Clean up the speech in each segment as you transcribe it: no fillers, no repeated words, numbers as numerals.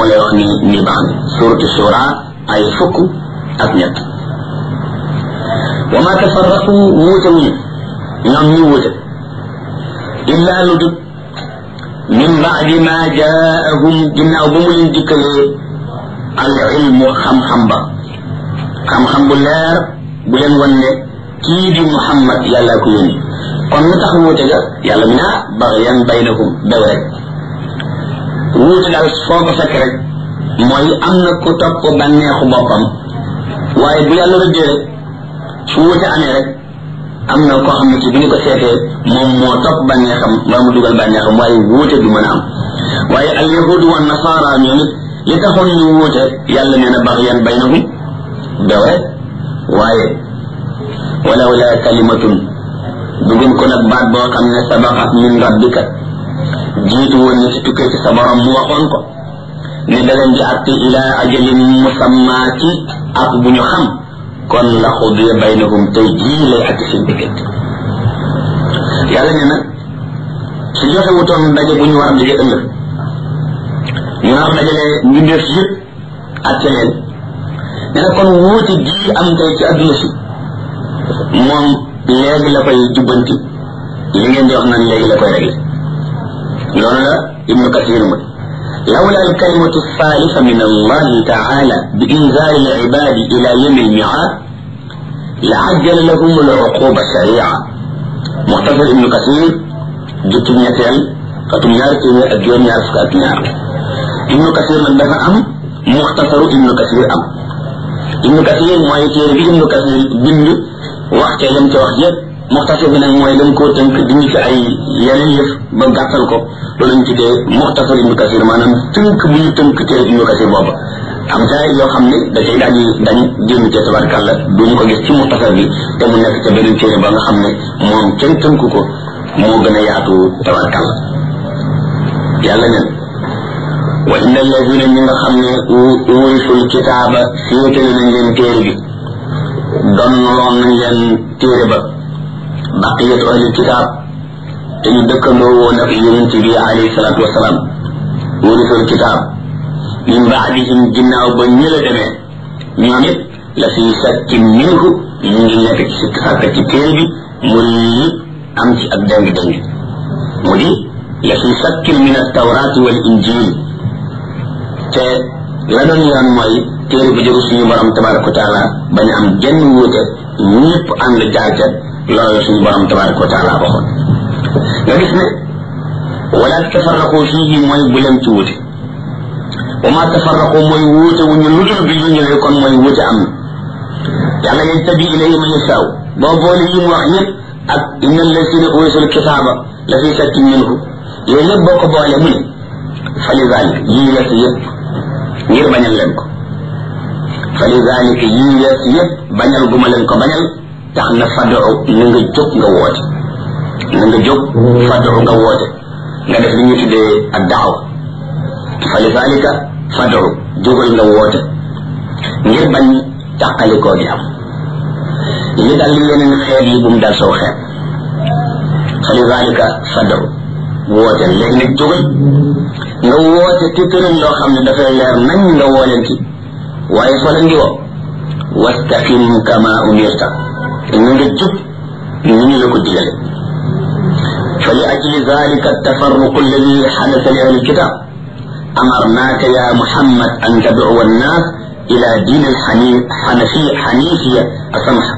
moo lay wax ni baax na suratu shura ay fukk ak ñett wa ma tafarraqu wuute wuñu ñoom ñu wuute illa lu dut min baadi ma jaahum ginnaaw ba mu leen dikkalee al ilmu xam-xam ba xam-xam bu leer bu leen wan ne kii di Muhammad yàlla ko yónni kon lu tax wuute ga yàlla mi naa baxyan baynahum bew rek wuute daal foo ko fekk rek mooy am na ku topp bànneexu boppam waaye bu yàlla rëddee rek su wuute amee rek am na koo xam ne ci bi ñu ko seetee moom moo topp bànneexam mbaa mu dugal bànneexam waaye wuute du mën a am waaye al yahudu wa nasara ñoom it li taxoon ñu wuute yàlla nee na baxyan baynahum bew rek waaye walawla kalimatun dugun ko nag baat boo xam ne sabaqat min rabbika jiitu woon ni ci tukkee ci sa borom mu waxoon ko ne da leen di atte ila ajalin musamma ci ak bu ñu xam kon la xudiya baynahum tey jii lay atte seen diggante yàlla ne nag su joxe wutoon daje bu ñu war a daje ëllëg ñu war dajale mbindeef yëpp atte leen ne na kon wuute jii am tey ci adduna si moom léegi la koy jubbanti li ngeen di wax naan léegi la koy réglé loolu la ibnu kasir mu lawla alkalimatu thalitha min allahi taala bi inzari alibadi ila yawmi almi'ad la ajjala lahum aluquba sharia muxtasar ibnu kasir jukki ñetteel xatum ñaar téeméer ak juróom ñaar fukk ak ñaar ibnu kasir nag dafa am muxtasaru ibnu kasir am ibnu kasir mooy téere bi ibnu kasir bind waxte lam ca wax yëpp muxtasar bi nag mooy lam koo tënk dindi ci ay yeneen yëf ba gàttal ko loolu lañ tuddee muxtasar ibnu kasir maanaam tënk bu ñu tënk téere ibnu kasir boobu am ca yoo xam ne da cay daal di dañ génn ca tabarkàlla duñu ko gis ci muxtasar bi te mu nekk ca beneen téere ba nga xam ne moom kenn tënk ko moo gën a yaatu tabarkàlla yàlla nen wa inna alladina ñi nga xam ne urisul kitaaba féetale nañ leen téere bi donnoon nañ leen téere ba baqiyatu ahli kitaab te ñu dëkkandoo woon ak yonent bi alayhi salaatu wasalaam urisul kitaab min baadihim ginnaaw ba ñi la demee ñoom it la fi shakkin minhu ñu ngi nekk ci sikk sàkk ci téere bi mu yëpp am ci ak deng-deng mu di la fi shakkin min at-tawraati wal injil te la doon yoon mooy téere bu jógu suñu borom tabaraka wa taala bañ am genn wuute ñëpp ànd jaar ca loolu suñu borom tabaraka wa taala waxoon nga gis ne wala tafarraqu fihi mooy bu leen ci wuute wa ma tafarraqu mooy wuute wu ñu ludul bi ñu ñëwee kon mooy wuute am na yàlla yattabi ilayhi man yashaa boo boole yi mu wax yëpp ak inna alladina urisul kitaaba la fi shakkin minhu yooyu lépp boo ko boole mu ne fa li zalik yii wees yëpp ngir bañal leen ko fa li zalika yii wees yëpp bañal guma leen ko bañal tax na fadu na nga jóg nga woote na nga jóg fadu nga woote nga def li ñu tuddee ak daaw fa li zalika fadu jógal nga woote ngir bañ tàqalikoo gi am li dal li yeneen xeet yi bu mu dal saw xeet fa li zalika fadu woote léegi nag jógal nga woote te tëral loo xam ne dafay leer nañ nga woo leen ci waaye soo leen di woo wastaqim kama umirta na nga jub ni ñu la ko digale fa li ajli zalika tafarruq alladi xadasa li ahli alkitab amarnaaka ya muhammad an tad'u annas ila din alxanifiya asamha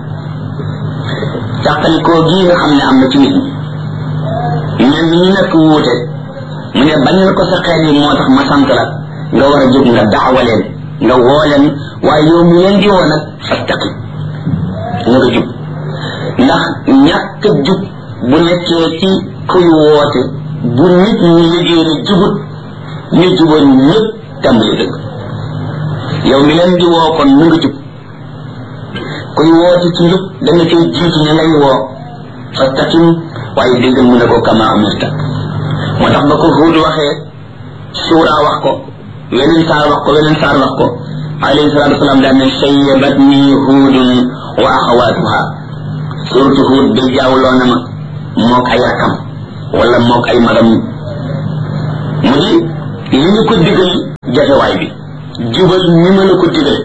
tàqalikoo gii nga xam ne am na ci nit ñi ñenn ñi nekk wuute mu ne bañ ko sa xeet yi moo tax ma sant la nga war a jóg nga daawa leen nga woo leen waaye yow mu leen di woo nag fastaqim nga jub ndax ñàkk jub bu nekkee ci kuy woote bu nit ñi liggéey ne jubut ñu juboon ñëpp tàmbali dëgg yow mi leen di woo kon mu nga jub kuy woote ci njub da nga cay jiitu ña ngay woo fastaqim waaye dégg mu ne ko kama amirta moo tax ba ko Huud waxee Suura wax ko weneen saar wax ko weneen saar wax ko alayhi salaatu wasalaam daan ne sayyabatni Huudun wa axawaatuha suratu Huud bi jaawloo na ma mook ay rakam wala mook ay magam mu di li ñu ko digal jafewaay bi jubal ni ma la ko digal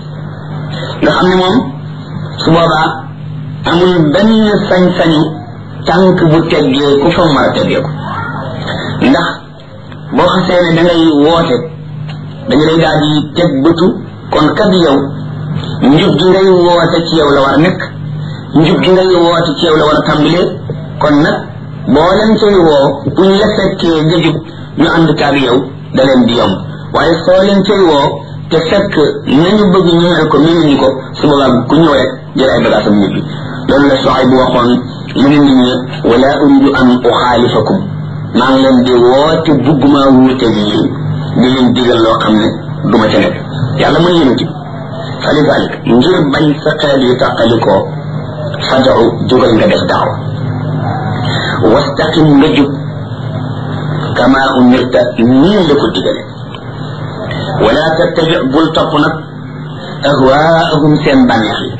nga xam ne moom su boobaa amul benn sañ-sañu tànk bu teggee ku fa mën a teggee ko ndax boo xasee ne da ngay woote dañu lay daal di teg bëtu kon kat yow njub gi ngay woote ci yow la war a nekk njub gi ngay woote ci yow la war a tàmbalee kon nag boo leen koy woo bu ñu la fekkee nga jub ñu ànd kaag yow da leen di yomb waaye soo leen koy woo te fekk nañu bëgg ñu mel ko ñu ko su boobaa ku ñëw rek jël ay bagaasam ñibbi loolu la Shuayb bu waxoon mu ne nit ñi wala uridu an uxaalifakum maa ngi leen di woote bugguma wuute gi yéen di leen digal loo xam ne du ma ca nekk yàlla mën yénuti fa lidalik ngir bañ sa xeet yu tàqalikoo fad'u jógal nga def daaw wastaqim nga jub kama umirta nii la ko digale wala tattabi bul topp nag ahwaahum seen bànneex yi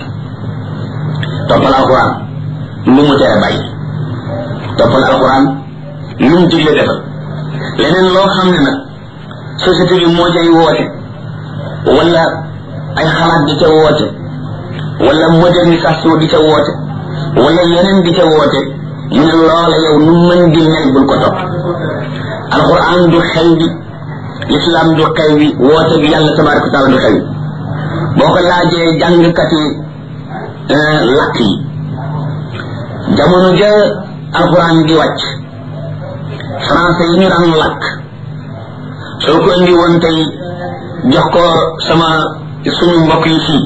toppal alquran lu mu tere bàyyi toppal alquran lu mu digle defal leneen loo xam ne nag société bi moo cay woote wala ay xalaat di ca woote wala modernisation di ca woote wala yeneen di ca woote mu ne loola yow nu mën di mel bul ko topp alquran du xew bi l'islam du xew bi woote bi yàlla tabaraka wa taala du xew boo ko laajee jàngkat yi lakk yi jamono ja alquran di wàcc français yi ñu daan lakk soo ko indi woon tey jox ko suñu mbokk yi fii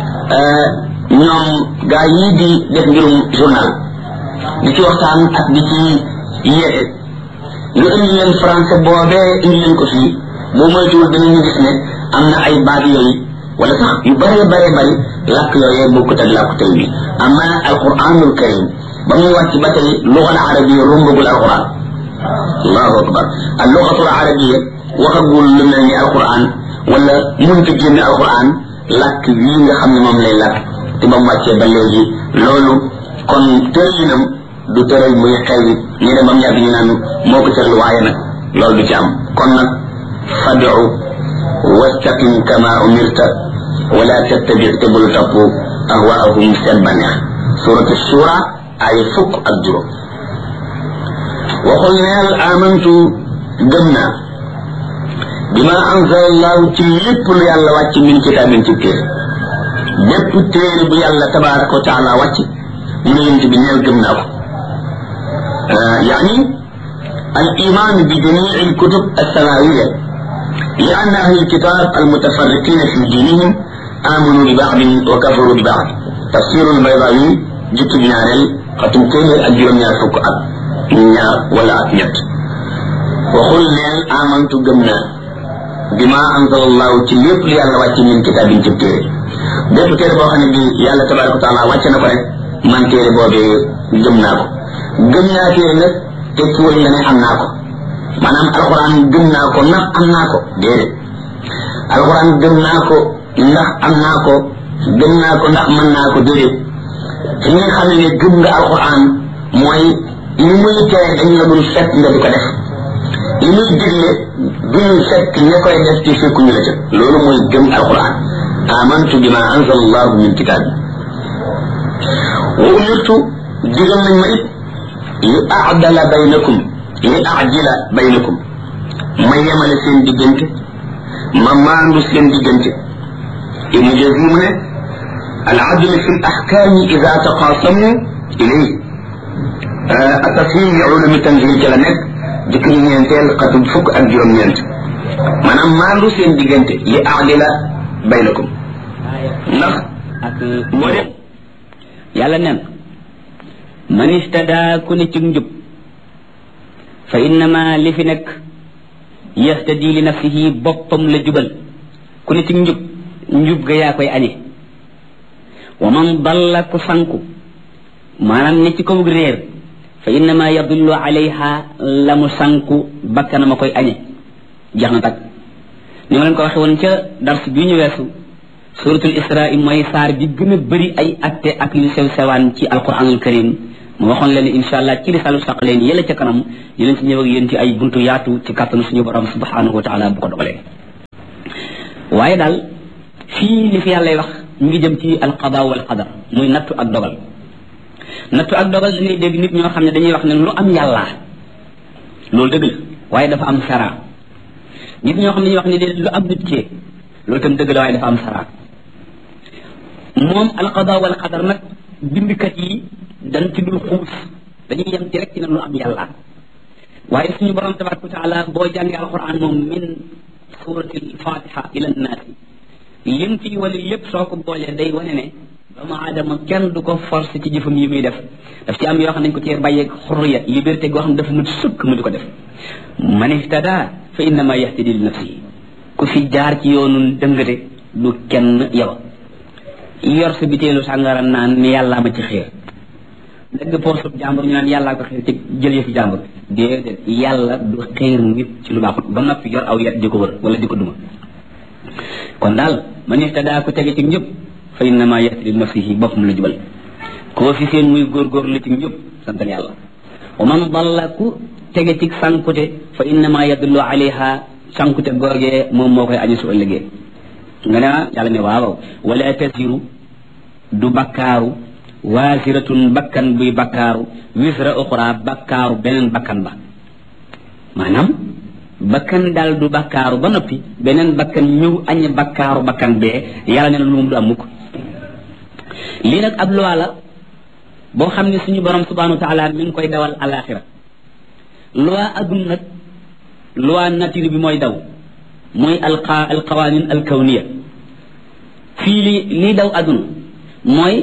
ñoom gaa yii di def mbirum journal di ci waxtaan ak di ci yeete ñu indi leen français boobee indi leen ko fii boo moytuwul danañu gis ne am na ay baat yooyu wala sax yu bëree bari làkk yooyee bokkut ak làkku tey bi amma alquranul karim ba muy wàcc ba tey lugal arabiya rombagul alquran allahu akbar al lugatul arabiya waxagul lu mel ni alquran wala munta génn alquran làkk wii nga xam ne moom lay làkk te ba mu wàccee ba léegi loolu kon tëralinam du tëral muy xew yi ñu dem ba mu yàgg ñu naan moo ko tëral waaye nag loolu du ci am kon nag fad'u wastaqim kama umirta wala tattabi te bul topp ahwaahum seen bànneex suratu shura ay fukk ak juróom waxul neel amantu gëm naa bima anzala allahu ci lépp lu yàlla wàcc min kitaabin ci téere bépp téere bu yàlla tabaraka wa taala wàcc mu ne yent bi neel gëm naa ko يعني الإيمان بجميع الكتب السماوية لأن أهل الكتاب المتفرقين في دينهم آمنوا ببعض وكفروا ببعض تفسير البيضاوي جت بناري ختم كيل الجرم يافك ولا أتنيت وقل لي آمنت قمنا بما أنزل الله تليب لي على واتي من كتاب تبتير bépp téere boo xam ne bi yàlla tabaraka wa taala wàcc na ko rek man téere boobee gëm naa ko gëm naa téere nag tekkiwul nga ne am naa ko maanaam alquran gëm naa ko ndax am naa ko déedéet alquran gëm naa ko ndax am naa ko gëm naa ko ndax mën naa ko déedéet fi nga xam ne gëm nga alquran mooy li muy tere dañ la dul fekk nga di ko def li muy digle duñu fekk ña koy def ci fekkuñu la ca loolu mooy gëm alquran amantu bima anzala allahu min kitab wa umirtu digal nañ ma it li aadala baynakum li aajila baynakum ma yemale seen diggante ma maandu seen diggante ibnu jazi mu ne al adl fi al ahkam idha taqasamu ilay atafhim li ulum tanzil ci la nekk dikk ñu ñeenteel xatum fukk ak juróom-ñeent maanaam maandu seen diggante li aadila baynakum ndax moo de yàlla nen man istada ku ne ci njub fa innama li fi nekk yastadi li nafsihi boppam la jubal ku ne ci njub ga yaa koy añe wa man dalla ku sanku maanaam ne ci kaw réer fa innama yadullu alayha la mu sanku bakkanama koy añe jeex na tag ni ma leen ko waxe woon ca dars bi ñu weesu suratul isra mooy saar bi gën a bëri ay atte ak yu sew sewaan ci alquranul karim mu waxoon leen insha allah ci risaalu saqaleen yële ca kanam ñu leen ci ñëw ak yéen ci ay buntu yaatu ci kàttanu suñu borom subhanahu wa taala bu ko dogalee waaye daal fii li fi yàlla wax ñu ngi jëm ci alqada wal qadar muy nattu ak dogal dañuy dégg nit ñoo xam ne dañuy wax ne lu am yàlla loolu dëgg la waaye dafa am sara nit ñoo xam ne dañuy wax ne lu am nit ci loolu tam dëgg la waaye dafa am sara moom alqada wal qadar nag bindkat yi dañ ci dul xuus dañuy yem ci rek ci ne lu am yàlla waaye suñu borom tabaraka wa taala boo jàngee alquran moom min surati alfatiha ila nnaasi lim ci wala lépp soo ko boolee day wane ne doomu aadama kenn du ko force ci jëfam yi muy def daf ci am yoo xam ne dañ ko cee bàyyeeg xurriya liberté goo xam ne dafa mut sëkk mu di ko def man ihtada fa innama yahtadi li nafsihi ku fi jaar ci yoonu dëngate du kenn yow yor sa biteelu sàngara naan ni yàllaa ma ci xiir dëgg poosub jàmbur ñu naan yàllaa ko xiir ci jël yëfi jàmbur déedéet yàlla du xiir nit ci lu baaxut ba noppi yor aw yet di ko wër wala di ko duma kon daal man ihtada ku tege ci njëb fa innama yahtadi li nafsihi boppam la jubal koo fi seen muy góorgóorlu ci njëb santal yàlla wa man dalla ku tege ci sànkute fa innama yadullu alayha sànkute googee moom moo koy añu su ëllëgee nga ne yàlla ne waaw wala tasiru du bakkaaru waasiratun bakkan buy bakkaaru wisra uxra bakkaaru beneen bakkan ba maanaam bakkan daal du bakkaaru ba noppi beneen bakkan ñëw añ bakkaaru bakkan bee yàlla ne na lu moom du am mukk lii nag ab loi la boo xam ne suñu borom subhanahu wa taala mi ngi koy dawal alaxira loi aduna nag loi nature bi mooy daw mooy alqawanin alkawniya fii lii daw aduna mooy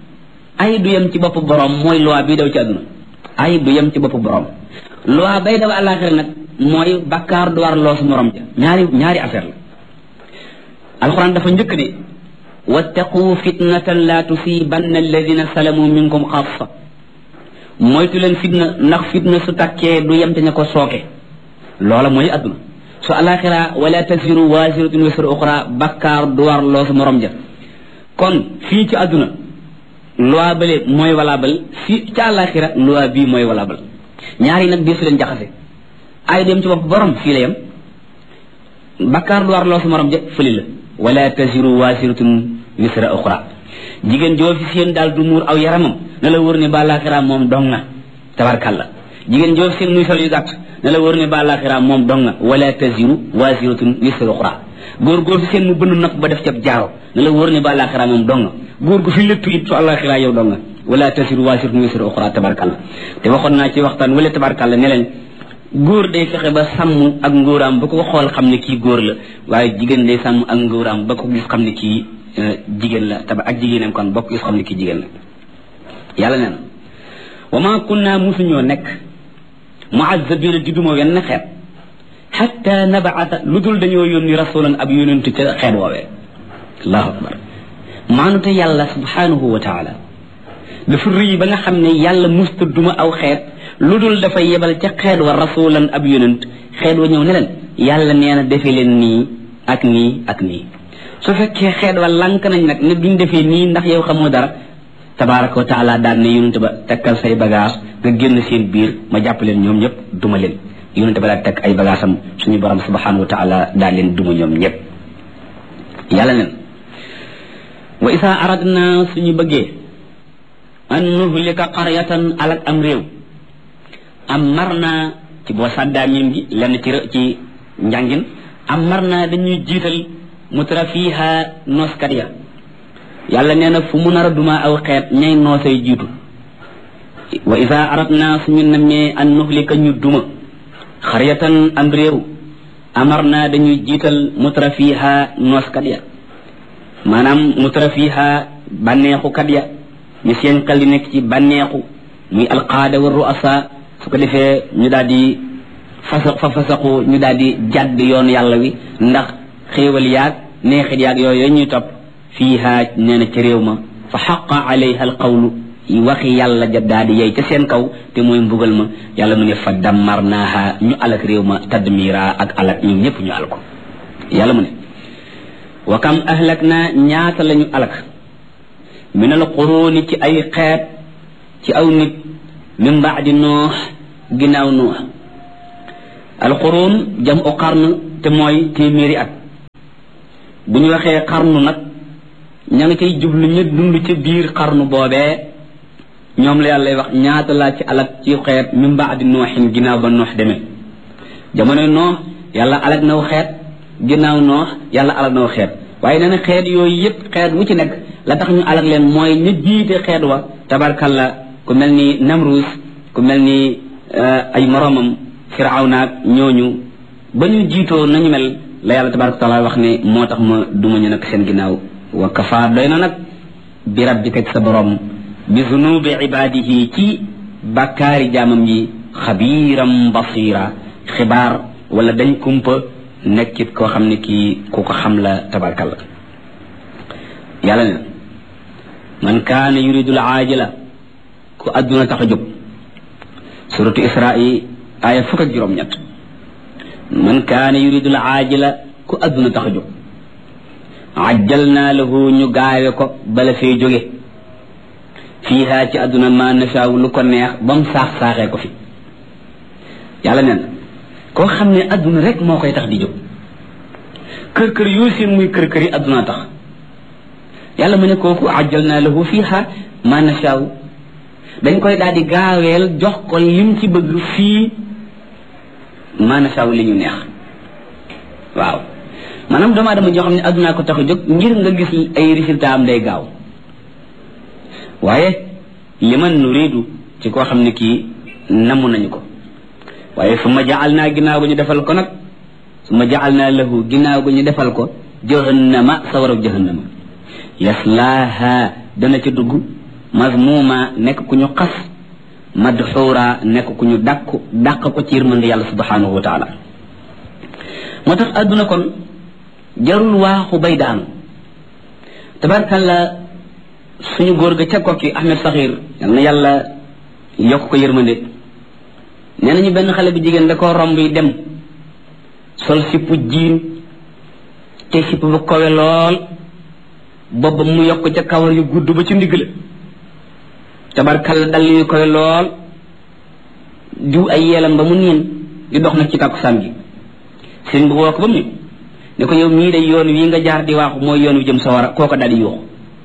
ay du yem ci bopp borom mooy loi bi daw ci aduna ay du yem ci bopp borom loi bay daw alaxira nag mooy bakkaar du war loo su morom ja ñaari affaire la alquran dafa njëkk ne wattaqu fitnatan la tusibanna alladina salamu minkum xaasa moytu leen fitna ndax fitna su takkee du yem te ña ko sooke loola mooy adduna su alaxira wala tasiru waasiratun wisra uxra bakkaar du war loo su morom ja kon fii ci adduna loi bale mooy valable fii ci alaxira loi bii mooy valable ñaari nag bii su leen jaxase ay dem ci bopp borom fii la yem bakkaar du war loo su morom ja fëli la wala tasiru waasiratun wisra uxra jigéen joo fi seen daal du muur aw yaramam na la wër ne ba alaxira moom dong na tabarkàlla jigéen joo fi seen muy sol yu gàtt na la wër ne ba alaxira moom dong na wala tasiru waasiratun wisra uxra góor fi seen mu bënn nag ba def ca jaaro na la wër ne ba alaxira moom dong na góor gu fi léttu it su alaxira yow dong na wala tasiru waasiratun wisra uxra tabarkàlla te waxoon naa ci waxtaan wala tabarkàlla ne leen góor day fexe ba sàmm ak ngóoraam ba ko xool xam ne kii góor la waaye jigéen day sàmm ak ngóoraam ba ko gis xam ne kii jigéen la taba ak jigéenam kon bokk gis xam ne kii jigéen la yàlla nee na wa ma kunna musuñoo nekk muazzabina di duma wenn xeet xatta nabaata lu dul dañoo yónni rasulan ab yónentu ca xeet woowee allahu akbar maanute yàlla subhanahu wa taala dafa rëy ba nga xam ne yàlla musta duma aw xeet lu dul dafa yebal ca xeet wa rasulan ab yonent xeet wa ñëw ne leen yàlla nee na defe leen nii ak nii ak nii su fekkee xeet wa lank nañ nag ne duñ defee nii ndax yow xamoo dara tabaraka wa taala daan ne yonent ba tekkal say bagage nga génn seen biir ma jàpp leen ñoom ñëpp duma leen yonent ba daal tekk ay bagage am suñu borom subhanahu wa taala daal leen duma ñoom ñëpp yàlla nen wa isa aradna suñu bëggee an nuhlika qaryatan alak am réew am mar naa ci boo sàddaa miim gi lenn ci njàngin am mar naa dañuy jiital mutrafiha nooskat ya yàlla nee na fu mu nar a duma aw xeet ñay noosay jiitu wa isa aradna suñu nammee an nuhlika ñu duma xaryatan am réew amar naa dañuy jiital mutrafiha nooskat ya maanaam mutrafiha bànneexukat ya ñu seen xel di nekk ci bànneexu muy alqaada wa ruasa su ko defee ñu daal di fasaxu ñu daal di jàdd yoon yàlla wi ndax xéewal yaag neexit yaag yooyu ñuy topp fiiha nee na ci réew ma fa xaqa alayha alqawlu waxi yàlla ja daal di yey ca seen kaw te mooy mbugal ma yàlla mu ne fa dammarnaaha ñu alak réew ma tadmira ak alak ñun ñëpp ñu al ko yàlla mu ne wa kam ahlak naa ñaata la ñu alak min al quruni ci ay xeet ci aw nit min baadi noox ginnaaw noox alquruun jam u qarn te mooy téeméeri at bu ñu waxee xarnu nag ña nga cay jublu ñu dund ci biir xarnu boobee ñoom la yàlla wax ñaata laa ci alak ci xeet min baadi nooxin ginnaaw ba noox demee jamono noox yàlla alak naw xeet ginnaaw noox yàlla alak naw xeet waaye nee na xeet yooyu yëpp xeet wu ci nekk la tax ñu alak leen mooy ñu jiite xeet wa tabarkalla ku mel ni Namrus ku mel ni ay moromam Firawna ñooñu ba ñu jiitoo nañu mel la yàlla tabaraka taala wax ne moo tax ma duma ñu nag seen ginnaaw wa kafa doy na nag bi rabbika sa borom bi zunubi ibadihi ci bàkkaari jaamam yi xabiiram basira xibaar wala dañ kumpa nekkit koo xam ne kii ku ko xam la tabarkalla yàlla ne man kaana yuridu al aajila ku adduna tax a jóg suratu Isra'i aaya 17 man kaana yuridu al aajila ku adduna tax a jóg ajjalnaa lahu ñu gaawe ko bala fee jóge fiiha ci adduna ma nasaaw lu ko neex ba mu saax-saaxee ko fi yàlla neen koo xam ne adduna rek moo koy tax di jóg kër yoo seen muy kër yi adduna tax yàlla mu ne kooku ajjalnaa lahu fiiha ma nasaaw dañ koy daal di gaaweel jox ko lim ci bëgg fii ma nasaaw li ñu neex waaw maanaam doomu aadama joo xam ne addunaa ko tax a jóg ngir nga gis ay résultat am day gaaw waaye liman nuridu ci koo xam ne kii namu nañu ko waaye summa ja'alnaa ginnaaw ga ñu defal ko nag summa ja'alnaa lahu ginnaaw ga ñu defal ko jahannama sawara jahannama yaslaaha dana ca dugg mazmuma nekk ku ñu xas madxuura nekk ku ñu dàq ko ci yërmande yàlla subhanahu wa taala moo tax adduna kon jarul waaxu bay daanu tabarkalla suñu góor ga ca kokki Ahmed Sakhir yal na yàlla yokk ko yërmande nee nañu benn xale bu jigéen da koo romb yi dem sol sippu jiin te sipp bu kowe lool booba mu yokk ca kawar yu gudd ba ci ndigg la tabarkalla dal yu kowe lool diw ay yeelam ba mu niin di dox nag ci takkusaan gi sëriñ bu woo ko ba mu ne ko yow mii de yoon wi nga jaar di waaxu mooy yoon wi jëm sawara kooko daal di yuuxu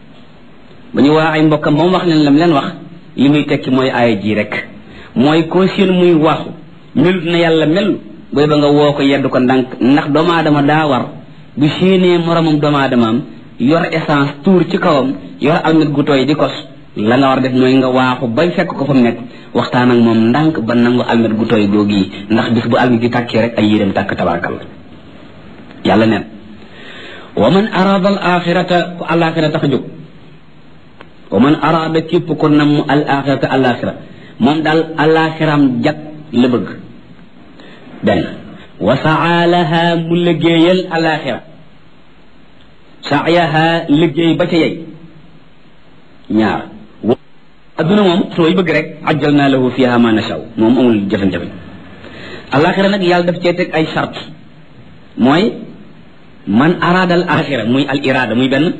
ba ñu waa ay mbokkam ba mu wax leen lam leen wax li muy tekki mooy aaya ji rek mooy koo seen muy waaxu melut na yàlla mel booy ba nga woo ko yedd ko ndànk ndax doomu aadama daa war bu séenee moromam doomu aadamaam yor essence tuur ci kawam yor almet gu tooy di kos la nga war def mooy nga waaxu bay fekk ko fa mu nekk waxtaan ak moom ndànk ba nangu almet gu tooy googu yi ndax bis bu almet gi tàkkee rek ay yéreem tàkk tabarakalla yàlla neen wa man arada al axirata ku alaxira tax a jóg wa man arada képp ko namm al axirata alaxira moom daal alaxiram jag la bëgg benn wa saalaha mu liggéeyal alaxira saayaha liggéey ba ca yey ñaar adduna moom sooy bëgg rek ajjal naa lahu fiha ma nashaw moom amul jafe-jafe alaxira nag yàlla daf cee teg ay chart mooy man arada al axira muy al irada muy benn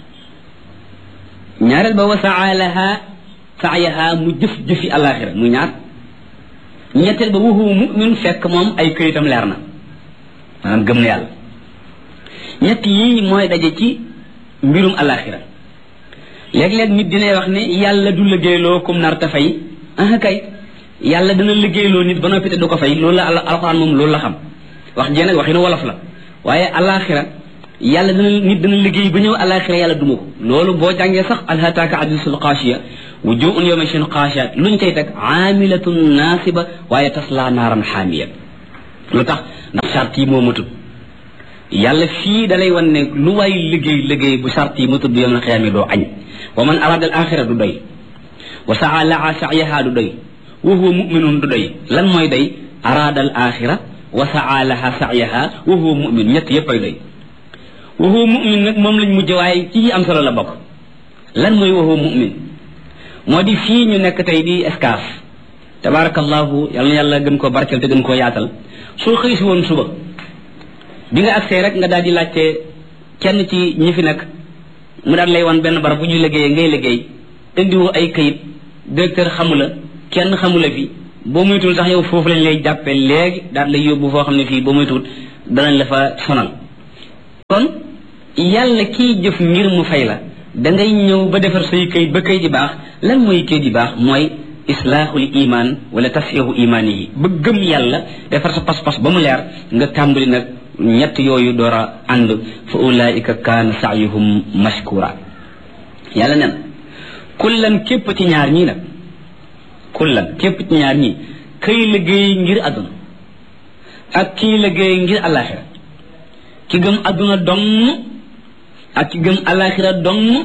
ñaareel ba wa saalaha saayaha mu jëf-jëfi alaxira muy ñaar ñetteel ba wuhu mu'min fekk moom ay këyitam leer na maanaam gëm na yàlla ñett yii mooy daje ci mbirum alaxira léeg-léeg nit dinay wax ne yàlla du liggéeyloo kum nar ta fay kay yàlla dina liggéeyloo nit ba noppi te du ko fay loolu la alxuraan moom loolu la xam wax jee nag waxinu wolof la waaye alaxira yàlla nit dina liggéey ba ñëw alaxira yàlla duma ko loolu boo jàngee sax alhataaka hadiisul xaashiya wujuhun yawma idin xaashiya luñ cay teg aamilatun naasiba waaye tasla naaran xaamiya lu tax ndax charte yi moo matut yàlla fii dalay wan ne lu waay liggéey bu charte yi matut bu yawmal qiyaama doo añ wa man arada al axira du doy wa saa laa sa'yaha du doy wa huwa mu'minun du doy lan mooy doy arada al axira wa saa laha sa'yaha wa huwa mu'min ñett yépp ay doy wa huwa mu'min nag moom lañ mujj waaye ci am solo la bokk lan mooy wa huwa mu'min moo di fii ñu nekk tey di escaf tabarakallahu yal na yàlla gën koo barkeel te gën koo yaatal soo xëy si woon suba bi nga agsee rek nga daal di laajte kenn ci ñi fi nekk mu daal lay wan benn barab bu ñuy liggéeyee ngay liggéey indiwoo ay kayit directeur xamula kenn xamula fi boo muytul sax yow foofu lañ lay jàppe léegi daal lay yóbbu foo xam ne fii boo muytul danañ la fa sonal kon yàlla kiy jëf ngir mu fay la da ngay ñëw ba defar say kayit ba kayit di baax lan mooy kayit di baax mooy islaahul iman wala tasfihu imaani yi ba gëm yàlla defar sa pas-pas ba mu leer nga tàmbali nag ñett yooyu door a ànd fa ulaika kaana saayuhum mashkura yàlla nen kullan képp ci ñaar ñii nag kullan képp ci ñaar ñii kay liggéey ngir àdduna ak kii liggéey ngir alaxira ki gëm àdduna dong ak ki gëm alaxira dong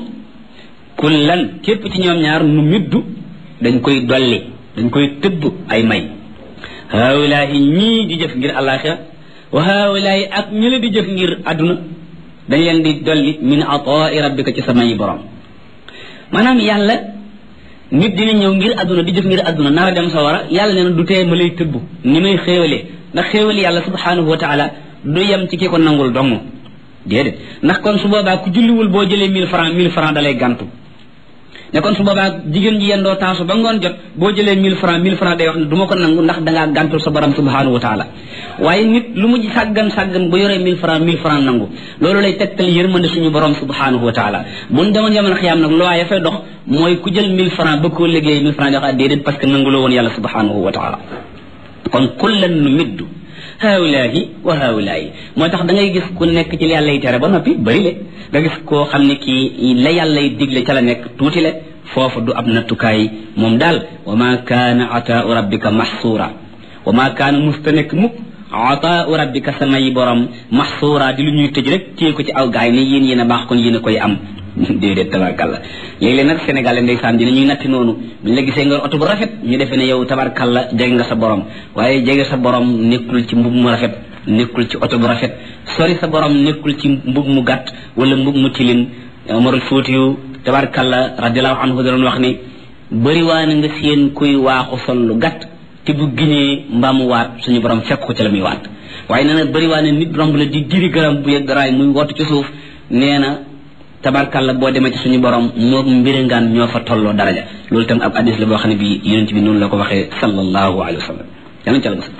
kullan képp ci ñoom ñaar nu middu dañ koy dolli dañ koy tëbb ay may haawulaahi ñii di jëf ngir alaxira wa haawulaahi ak ñi la di jëf ngir àdduna dañ leen di dolli min ataai rabbika ci sa mayi borom maanaam yàlla nit dina ñëw ngir àdduna di jëf ngir àdduna nar a dem sa wara yàlla nee na du tee ma lay tëbb ni may xéewalee ndax xéewali yàlla subhanahu wa taala du yem ci ki ko nangul dong déedéet ndax kon su boobaa ku julliwul boo jëlee 1000 francs da lay gàntu ne kon su boobaa jigéen ji yendoo taasu ba ngoon jot boo jëlee 1000 francs day wax ne du ma ko nangu ndax dangaa gàntul sa borom subhanahu wa taala waaye nit lu mu sàggan bu yoree 1000 francs nangu loolu lay tegtal yërmande suñu borom subhanahu wa taala buñ demoon yamal xiyaam nag loo ya fay dox mooy ku jël 1000 francs ba koo liggéey 1000 francs di wax déedéet parce que nangu loo woon yàlla subhanahu wa taala kon kullan nu middu haawulaahi wa haawulaahi moo tax da ngay gis ku nekk ci yàlla yi tere ba noppi bëri le nga gis koo xam ne kii la yàlla yi digle ca la nekk tuuti le foofu du ab nattukaay moom daal wa ma kaana ataau rabbika maxsuura wa ma kaana musta nekk mukk ataau rabbika samay borom maxsuura di lu ñuy tëj rek téye ko ci aw gaay ne yéen a baax kon yéen a koy am déedéet tabarkalla léeg-léeg nag Sénégal ndeysaan dina ñuy natti noonu buñ la gisee nga oto bu rafet ñu defee ne yow tabarkalla jege nga sa borom waaye jege sa borom nekkul ci mbub mu rafet nekkul ci oto bu rafet sori sa borom nekkul ci mbub mu gàtt wala mbub mu tilim Umarul Fuutiyu tabarkalla radiallahu anhu da doon wax ni bëri waa na nga seen kuy waaxu sol lu gàtt te bu giñee mbaamu waat suñu borom fekk ko ci la muy waat waaye nee na bëri waa ne nit romb la di diri garam bu yëg daraay muy wootu ci suuf nee na tabarkalla boo demee ci suñu borom moom mbirangaan ñoo fa tolloo daraja loolu tam ab hadis la boo xam ne bi yonent bi noonu la ko waxee sallallahu alayhi wa sallam yàlla ca la bas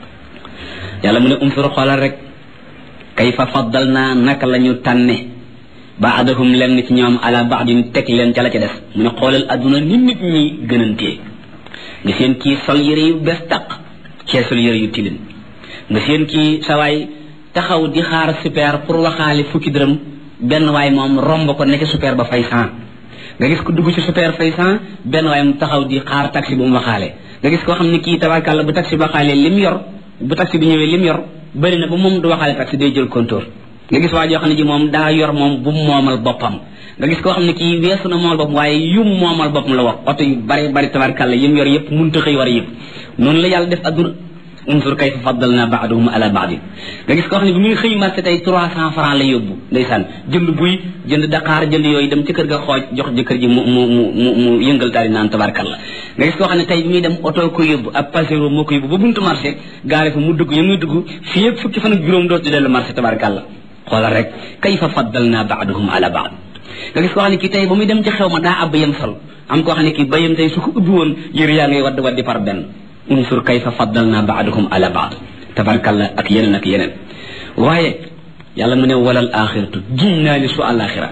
yàlla mu ne umsur xoolal rek kayfa faddal naa naka la ñu tànne baadahum lenn ci ñoom ala baadin teg leen ca la ca des mu ne xoolal adduna ni nit ñi gënantee nga seen kii sol yëre yu bees taq kee sol yëre yu tilim nga seen kii sawaay taxaw di xaar super pour waxaale fukki dërëm benn waay moom romb ko nekk super ba fay 100 nga gis ko dugg ci super fay 100 benn waay mu taxaw di xaar taxi bu mu waxaale nga gis koo xam ne kii tabarkàlla bu taxi waxaale lim yor bu taxi bi ñëwee lim yor bëri na ba moom du waxaale taxi day jël compteur nga gis waa joo xam ne ji moom daa yor moom bu moomal boppam nga gis koo xam ne kii weesu na moomal boppam waaye yum moomal boppam la wax oto yu bari tabarkàlla yim yor yëpp mënut a xëy war a yëpp noonu la yàlla def adduna unsur kayfa faddalna ba'dahum ala ba'd nga gis koo xam ne bi muy xëy marché tey 300 francs la yóbbu ndeysaan jënd buy jënd Dakar jënd yooyu dem ci kër ga xooj jox jëkkër ji mu yëngal taari naan tabarkalla nga gis koo xam ne tey bi muy dem oto ko yóbbu ab pasero moo ko yóbbu ba buntu marché gaare fa mu dugg yi muy dugg fii ak fukki fan ak juróom dootu dellu marché tabarkalla xoolal rek kayfa faddalna ba'dahum ala ba'd nga gis koo xam ne kii tey ba muy dem ci xew ma daa ab yem sol am koo xam ne kii bayam tey su ko ubbi woon yëre yaa ngay waddi par benn unsur kayfa faddalna ba'dahum ala ba'd tabarkalla ak yeneen waaye yàlla mu ne walal axiratu giñ naa ni su alaxira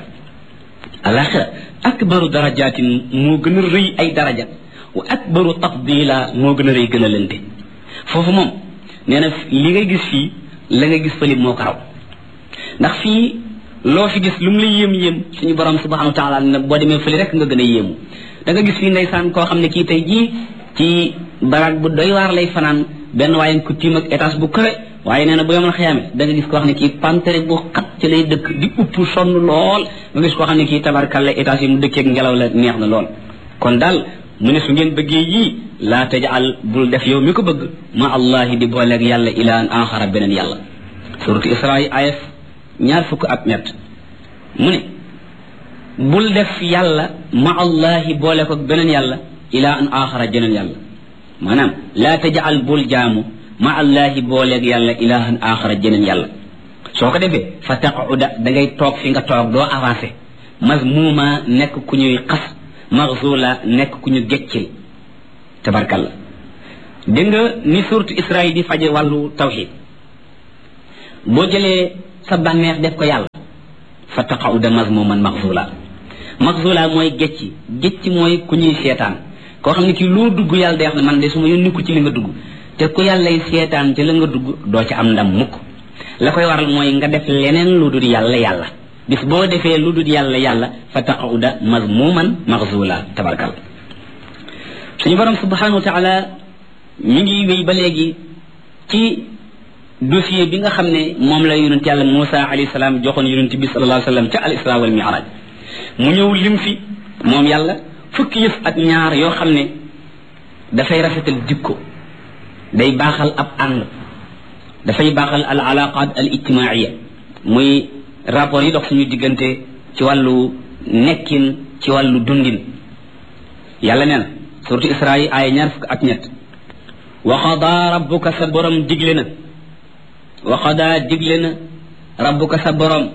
akbaru darajatin moo gën a rëy ay daraja wa akbaru tafdila moo gën a rëy gën a lënte foofu moom nee na li ngay gis fii la nga gis fële moo ko raw ndax fii loo fi gis lu mu la yéem suñu borom subhanahu wa taala nag boo demee fële rek nga gën a yéemu da nga gis fii ndeysaan koo xam ne kii tey jii ci baraag bu doy waar lay fanaan benn waaye ku tiim ak étage bu kawe waaye nee na bu yomal xiyaame da nga gis koo xam ne kii pantere bu xat ci lay dëkk di upp sonn lool nga gis koo xam ne kii tabarkalla étage yi mu dëkkeeg ngelaw la neex na lool kon daal mu ne su ngeen bëggee yii laa tajal bul def yow mi ko bëgg ma allahi di booleeg yàlla ilaan axara beneen yàlla suratu Israa ayat 20 mu ne bul def yàlla ma allahi boole ko beneen yàlla ilaa an axara jeneen yàlla maanaam laa tajal bul jaamu ma allahi booleeg yàlla ilahan axara jeneen yàlla soo ko defee fa taquda da ngay toog fi nga toog doo avancé mazmuma nekk ku ñuy xas maxzula nekk ku ñu geccil tabarkalla dégg nga ni suuratu Israa di faje wàllu tawxid boo jëlee sa bànneex def ko yàlla fa taqauda mazmuman maxzula mooy gécci mooy ku ñuy seetaan koo xam ne kii loo dugg yàlla day wax ne man de su ma yónni ko ci li nga dugg te ku yàllay seetaan ci la nga dugg doo ci am ndam mukk la koy waral mooy nga def leneen lu dul yàlla bis boo defee lu dul yàlla fa taqauda mazmuman maxzula tabarkal suñu borom subhanahu wa taala mi ngi wéy ba léegi ci dossier bi nga xam ne moom la yonent yàlla Muusa alayhi salaam joxoon yonent bi sallallahu alayhi wa sallam ca al isra wal mi'raj mu ñëw lim fi moom yàlla fukki yëf ak ñaar yoo xam ne dafay rafetal jikko day baaxal ab ànd dafay baaxal al alaqat al ijtimaiya muy rapport yi dox suñu diggante ci wàllu nekkin ci wàllu dundin yàlla nee na suratu isra yi aaya ñaar fukk ak ñett wa qadaa rabbuka sa borom digle na wa qadaa digle na rabbuka sa borom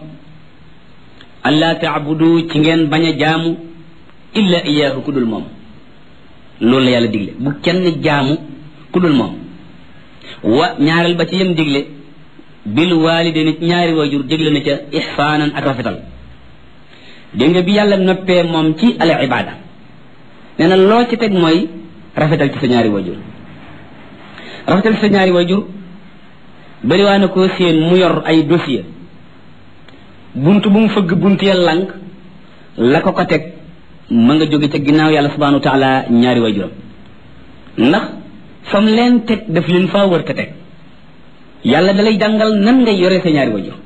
allaa taabudu ci ngeen bañ a jaamu illa iyaahu ku dul moom loolu la yàlla digle bu kenn jaamu ku dul moom wa ñaareel ba ci yem digle bil waalidayni ñaari waajur digle na ca ihsaanan ak rafetal dégg nga bi yàlla noppee moom ci al ibaada nee na loo ci teg mooy rafetal ci sa ñaari waajur rafetal ci sa ñaari waajur bari waa na koo séen mu yor ay dossier bunt bu mu fëgg bunt ya lànk la ko teg ma nga jóge ca ginnaaw yàlla subhanahu wa taala ñaari waajuram ndax fam leen teg daf leen faa wër te teg yàlla dalay jàngal nan ngay yore sa ñaari waajur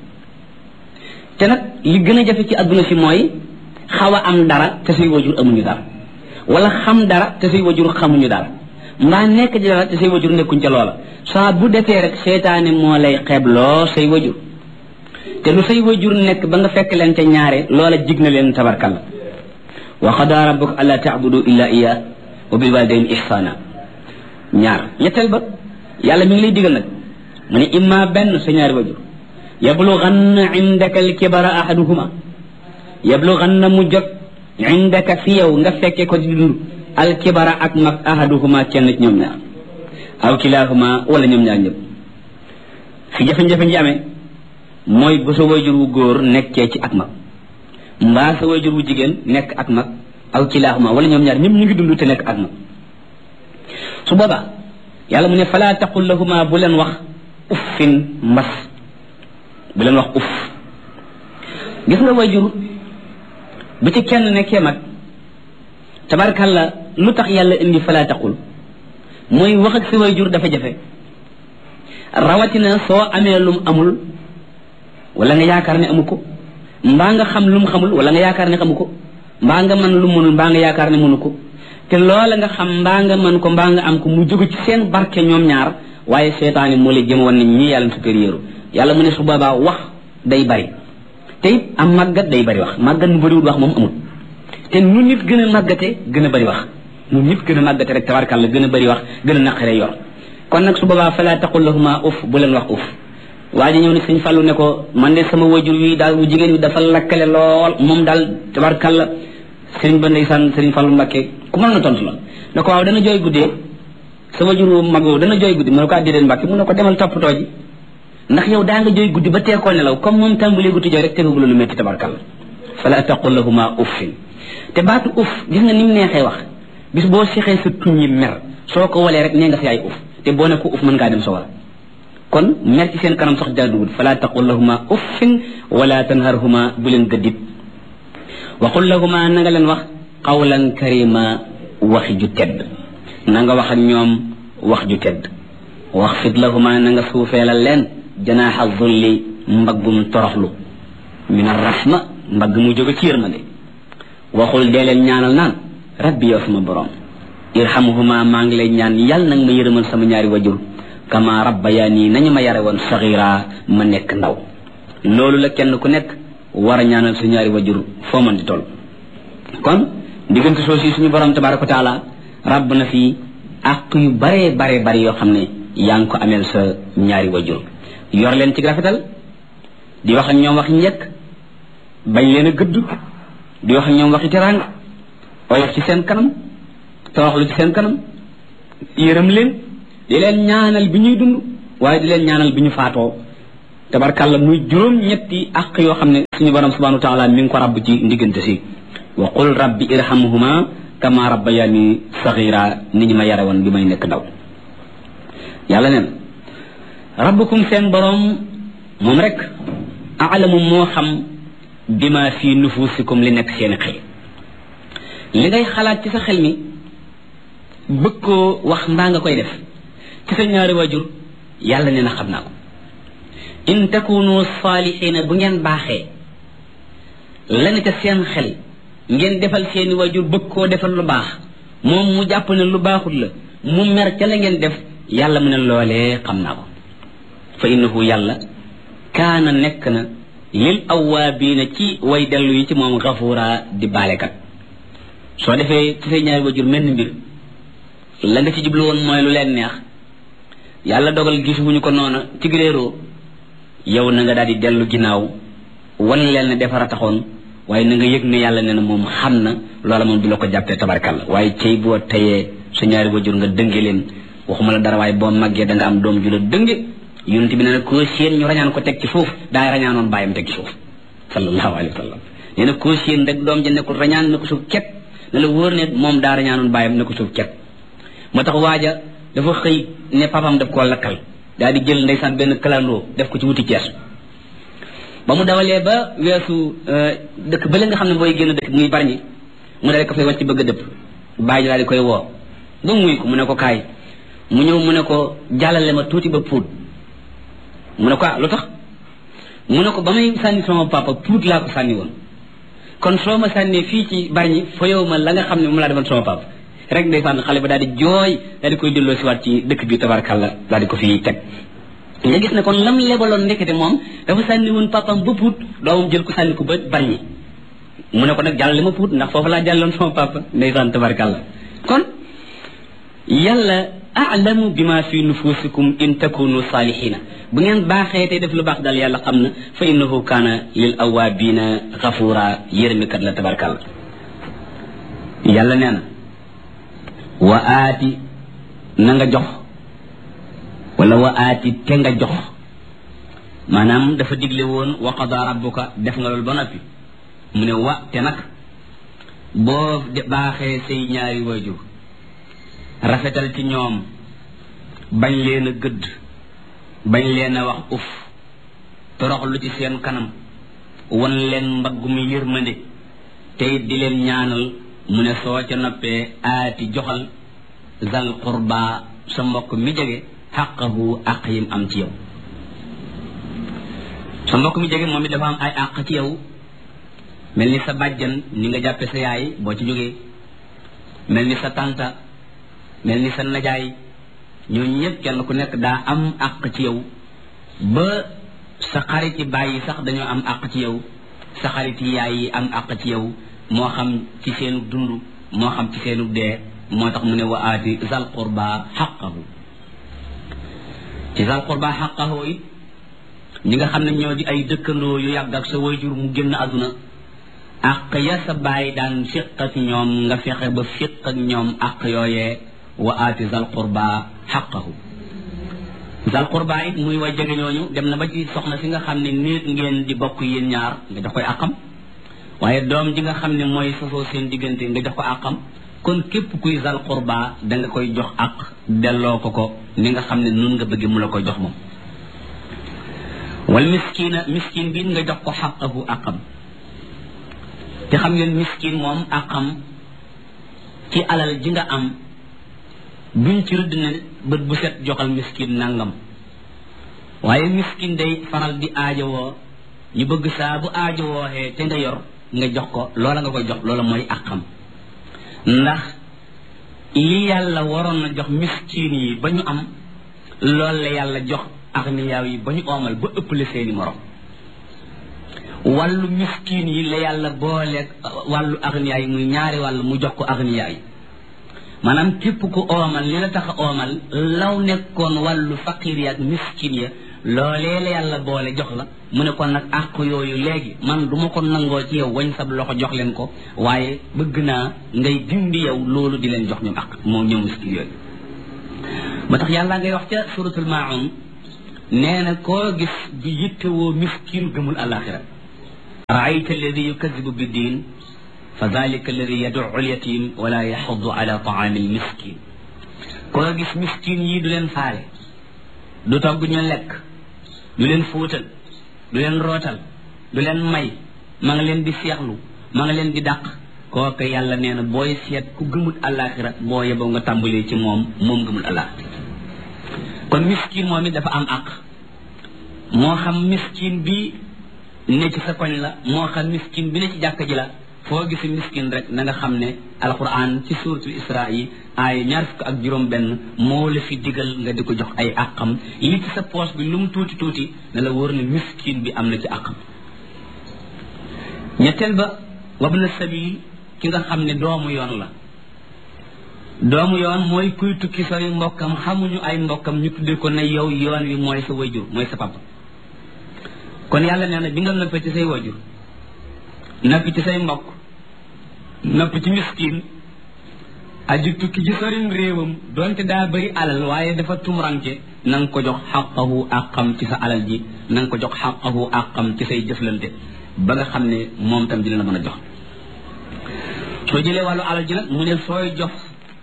te nag li gën a jafe ci àdduna si mooy xaw a am dara te say waajur amuñu dara wala xam dara te say waajur xamuñu dara mbaa nekk ci dara te say waajur nekkuñ ca loola saa bu defee rek seytaane moo lay xeebloo say waajur te lu say waajur nekk ba nga fekk leen ca ñaare loola jig na leen tabarkalla wa qadaa rabbuka allaa ta'budu illa iyyaahu wa bil waalidayni ihsaana ñaar ñetteel ba yàlla mi ngi lay digal nag mu ne imma benn sa ñaari waajur yablughanna indaka al-kibara ahaduhuma yablughanna mu jot indaka fi yow nga fekke ko di dund al-kibara ak mag ahaduhuma kenn ci ñoom ñaar aw kilaahuma wala ñoom ñaar ñëpp fi jafe-jafe ji amee mooy ba sa waajur wu góor nekkee ci ak mag mbaa sa waajur wu jigéen nekk ak mag aw kilaahuma wala ñoom ñaar ñëpp ñu ngi dund te nekk ak mag su boobaa yàlla mu ne falaa taqul lahuma bu leen wax uffin mbas bu leen wax uff gis nga waajur bu ci kenn nekkee mag tabarkalla lu tax yàlla indi falaa taqul mooy wax ak sa waajur dafa jafe rawatina soo amee lum amul wala nga yaakaar ne amu ko mbaa nga xam lum xamul wala nga yaakaar ne xamu ko mbaa nga mën lu mënul mbaa nga yaakaar ne mënu ko te loola nga xam mbaa nga mën ko mbaa nga am ko mu jóge ci seen barke ñoom ñaar waaye seetaani moo lay jëm woon ne ñii yàlla supérieur yàlla mu ne su boobaa wax day bari te it am màggat day bari wax màggat nu bariwul wax moom amul te nu nit gën a màggate gën a bari wax nu nit gën a màggate rek tabarkàlla gën a bari wax gën a naqare yor kon nag su boobaa fala taqul lahuma uf bu leen wax uf waa ji ñëw ne sëñ Fallu ne ko man de sama wajur wi daal bu jigéen wi dafa lakkale lool moom daal tabarkàlla sëriñ ba ndeysaan sëriñ Fallu Mbàkke ku mën na tontu la ne ko waaw dana jooy guddee sa wajur mag woowu dana jooy guddi mu ne ko déedéet Mbàkke mu ne ko demal toppatoo ji ndax yow daa nga jooy guddi ba teekoo nelaw comme moom tàmbalee guddi jooy rek tegagula lu métti tabarkàlla fala taqul lahuma uffin te baatu uff gis nga ni mu neexee wax bis boo sexee sa tuñ yi mer soo ko walee rek nee nga fi ay uff te boo ne ko uff mën ngaa dem sa wala kon mer ci seen kanam sax jaaduwul fala taqul lahuma uffin wala tanharhuma bu leen gëddit wa qul lahuma na nga leen wax qawlan karima waxi ju tedd na nga wax ak ñoom wax ju tedd wax fit lahuma na nga suufeelal leen janaaxa zulli mbaggum toroxlu min arrahma mbagg mu jóge ci yërmande waxul dee leen ñaanal naan rabbi yow sama borom irhamhuma maa ngi lay ñaan yàlla nag ma yërëmal sama ñaari wajur kama rabbayani nañu ma yare woon saxira ma nekk ndaw loolu la kenn ku nekk war a ñaanal sa ñaari wajur foo mën di toll kon diggante soo si suñu borom tabaraka wa taala rabb na fi àq yu bare yoo xam ne yaa ngi ko ameel sa ñaari wajur yor leen ci rafetal di wax ak ñoom wax njëkk bañ leen a gëdd di wax ak ñoom waxi teraanga oyof ci seen kanam toroxlu ci seen kanam yërëm leen di leen ñaanal bi ñuy dund waaye di leen ñaanal bi ñu faatoo tabarkàlla muy juróom-ñetti àq yoo xam ne suñu borom subhanahu wa taala mi ngi ko rabb ci ndiggante si wa qul rabbi irhamhuma kama rabbayani saghira ni ñu ma yare woon bi may nekk ndaw yàlla neen rabbukum seen borom moom rek aalamu moo xam bima fi nufusikum li nekk seen xel li ngay xalaat ci sa xel mi bëgg koo wax mbaa nga koy def ci sa ñaari waajur yàlla nee na xam naa ko in takunu saalihiina bu ngeen baaxee la ne ca seen xel ngeen defal seeni waajur bëgg koo defal lu baax moom mu jàpp ne lu baaxul la mu mer ca la ngeen def yàlla mu ne loolee xam naa ko fa innahu yàlla kaana nekk na lil awaabiina ci way dellu yi ci moom gafuura di baalekat soo defee ci say ñaari waajur mel ni mbir la nga ci jublu woon mooy lu leen neex yàlla dogal gisuñu ko noona ci réeroo yow na nga daal di dellu ginnaaw wan leen ne defara taxoon waaye na nga yëg ne yàlla ne na moom xam na loola moom du la ko jàppee tabarkalla waaye cey boo tayee sa ñaari waajur nga dënge leen waxuma la dara waaye boo màggee da nga am doom ju la dënge yonent bi ne na koo séen ñu rañaan ko teg ci suuf daay rañaanoon bàyyam teg ci suuf sallallahu alayhi wa sallam nee na koo séen rek doom ja nekkul rañaan ne ko suuf ket ne la wóor ne moom daa rañaanoon bàyyam ne ko suuf ket moo tax waaja dafa xëy ne papam daf koo lakkal daal di jël ndeysaan benn kalandoo def ko ci wuti Cees ba mu dawalee ba weesu dëkk ba la nga xam ne booy génn dëkk muy Bargny mu daal ko fay wàcc bëgg a dëpp bàyyi daal di koy woo ba muy ko mu ne ko kaay mu ñëw mu ne ko jàllale ma tuuti ba Pout mu ne ko lu tax mu ne ko ba may sànni sama papa Pout laa ko sànni woon kon soo ma sànnee fii ci Bargny fa yow ma la nga xam ne moom laa defoon sama papa rek ndeysaan xale ba daal di jooy daal di koy delloo si waat ci dëkk bi tabarkalla daal di ko fi teg nga gis ne kon lam lebaloon ndekete moom dafa sànni woon papam ba Pout doomam jël ko sànni ko ba Bargny mu ne ko nag jàllale ma Pout ndax foofu laa jàlloon sama papa ndeysaan tabarkalla kon yàlla a'lamu bima fi nufusikum in takunu salihina bu ngeen baaxee te def lu baax daal yàlla xam na fa innahu kaana lil awabina ghafura yërëmikat la tabarkalla yàlla nee na wa aati na nga jox wala wa aati te nga jox maanaam dafa digle woon wa qada rabbuka def nga loolu ba noppi mu ne wa te nag boo baaxee say ñaari waajur rafetal ci ñoom bañ leen a gëdd bañ leen a wax uf toroxlu ci seen kanam wan leen mbaggum yërmande te di leen ñaanal mu ne soo ca noppee aati joxal zal qurba sa mbokk mi jege xaqahu àq yim am ci yow sa mbokk mi jege moom it dafa am ay àq ci yow mel ni sa bàjjan ni nga jàppe sa yaay boo ci jógee mel ni sa tànta mel ni sa najaay ñooñu ñëpp kenn ku nekk daa am àq ci yow ba sa xariti baay yi sax dañoo am àq ci yow sa xariti yaay yi am àq ci yow moo xam ci seenu dund moo xam ci seenu dee moo tax mu ne wa aati zal qurba xaqahu ci zal qurba xaqahu it ñi nga xam ne ñoo di ay dëkkandoo yu yàgg ak sa wayjur mu génn àdduna àq ya sa baay daan fiq ak ñoom nga fexe ba fiq ak ñoom àq yooyee wa aati zal qurba xaqahu zal qurba it muy way jege ñooñu dem na ba ci soxna si nga xam ne néeg ngeen di bokk yéen ñaar nga jox koy àqam waaye doom ji nga xam ne mooy sosoo seen diggante nga jox ko àqam kon képp kuy zal qurba da nga koy jox àq delloo ko ni nga xam ne nun nga bëgg mu la koy jox moom wal miskin bi nga jox ko xaqahu àqam te xam ngeen miskin moom àqam ci alal ji nga am duñ ci rëdd ne bët bu set joxal miskin nangam waaye miskin day faral di aajowoo ñu bëgg saa bu aajowooxee te nga yor nga jox ko loola nga koy jox loola mooy àqam ndax li yàlla waroon na jox miskin yi ba ñu am loolu la yàlla jox agniyaa yi ba ñu oomal ba ëppale seeni morom wàllu miskin yi la yàlla booleeg wàllu agniyaa yi muy ñaari wàll mu jox ko agniyaa yi maanaam képp ku oomal li la tax a oomal law nekkoon wàllu faqir ya ak miskin ya loolee la yàlla boole jox la mu ne kon nag àq yooyu léegi man du ma ko nangoo ci yow wañ sab loxo jox leen ko waaye bëgg naa ngay dindi yow loolu di leen jox ñoom àq moom ñoom miskin yooyu moo tax yàlla ngay wax ca suratul maun nee na koo gis bi yittewoo miskin gëmul alaxira raayta alladi yukadibu biddin fa dalika alladi yaduu alyatim wala yaxudu ala taami almiskin koo gis miskin yi du leen faale du togg ñu lekk du leen fóotal du leen rootal du leen may ma nga leen di seexlu ma nga leen di dàq kooku yàlla nee na booy seet ku gëmul alaxira boo yeboo nga tàmbalee ci moom gëmul alaxira kon miskin moom it dafa am àq moo xam miskin bi ne ci sa koñ la moo xam miskin bi ne ci jàkka ji la foo gisi miskin rek na nga xam ne alquran ci suratul isra yi ay 25 moo la fi digal nga di ko jox ay àqam li ci sa poche bi lu mu tuuti tuuti ne la wóor ne miskin bi am na ci àqam ñetteel ba wabna sabil ki nga xam ne doomu yoon la doomu yoon mooy kuy tukki sori mbokkam xamuñu ay mbokkam ñu tuddee ko ne yow yoon wi mooy sa wajur mooy sa papa kon yàlla nee na bi nga noppee ci say wajur noppi ci say mbokk noppi ci miskin aju tukki ci sorim réewam donte daa bëri alal waaye dafa tumuranke na nga ko jox xaqahu àqam ci sa alal ji na nga ko jox xaqahu àqam ci say jëflante ba nga xam ne moom tam dina la mën a jox soo jëlee wàllu alal ji nag mu ne sooy jox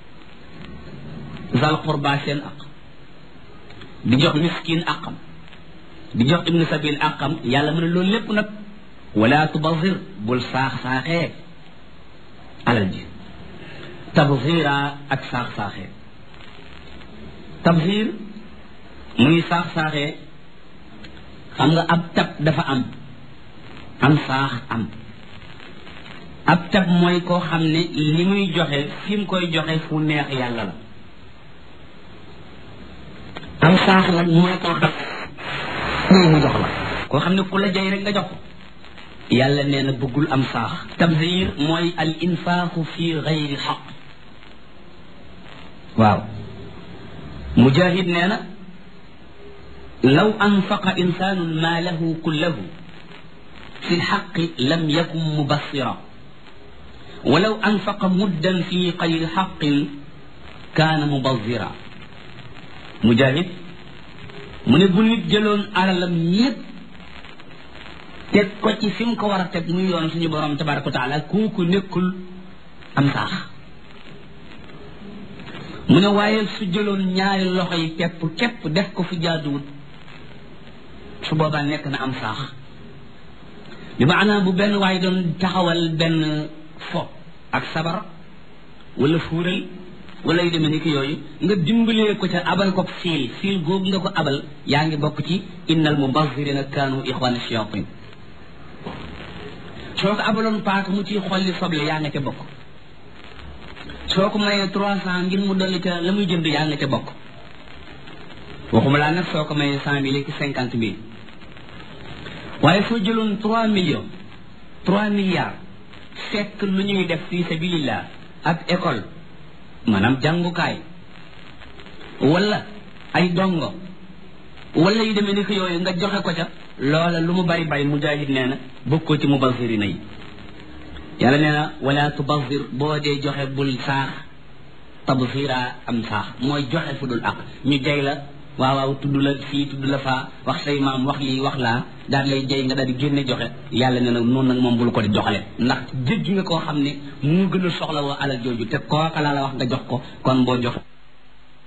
zal qurba seen aq di jox miskin aqam di jox ibnu sabil aqam yàlla mu ne loolu lépp nag wala tubazir bul saax-saaxee alal ji tabzira ak saax-saaxee tabzir muy saax-saaxee xam nga ab tab dafa am saax am ab tab mooy koo xam ne li muy joxe fi mu koy joxe fu neex yàlla la am saax nag mooy koo xam mu jox la koo xam ne ku la jay rek nga jox ko yàlla nee na bëggul am saax tabzir mooy al infaaxu fi gayri xaq waaw mujahid nee na law anfaqa insaanun maalahu kullahu fi lxaqi lam yakun mubassira walaw anfaqa muddan fi gayri xaqin kaana mubazira mujahid mu ne bu nit jëloon alalam yépp teg ko ci fi mu ko war a teg muy yoon suñu borom tabaraka wa taala kooku nekkul am saax mu ne waaye su jëloon ñaari loxo yi pepp képp def ko fi jaaduwut su boobaa nekk na am saax bi maanaam bu benn waaye doon taxawal benn fo ak sabar wala fuural wala yu demee ni ki yooyu nga dimbalee ko ca abal ko fiil googu nga ko abal yaa ngi bokk ci innal mubazzirina kaanu ixwana shayatin soo ko abaloon paaka mu ciy xolli soble yaa nga ca bokk soo ko mayee 300 ngir mu dolli ca la muy jënd yaa nga ca bokk waxuma laa nag soo ko mayee 100 000 ki 50 000 waaye soo jëloon 3 millions 3 milliards fekk lu ñuy def fi sabilillah ak école maanaam jàngukaay wala ay dongo wala yu demee ni ko yooyu nga joxe ko ca loola lu mu bari bari mujahid nee na bokkoo ci mubazirina yi yàlla nee na wala tubazir boo dee joxe bul saax tabzira am saax mooy joxe fu dul ak ñu jay la waaw tudd la fii tudd la faa wax say maam wax lii wax laa daal lay jay nga daal di génne joxe yàlla nee na noonu nag moom bul ko di joxale ndax jéggi nga koo xam ne mu gën a soxla woo alal jooju te kooka laa la wax nga jox ko kon boo joxe